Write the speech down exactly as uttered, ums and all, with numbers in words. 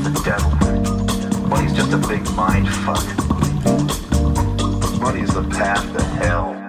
the devil. Money's just a big mind fuck. Money's the path to hell.